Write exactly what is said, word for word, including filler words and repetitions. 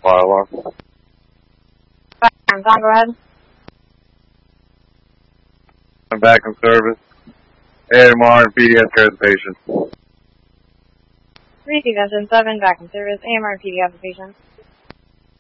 fire alarm. Fire alarm, go ahead. I'm back in service. A M R and P D S care of the patient. Three Seven seven, back in service. A M R and P D S patient.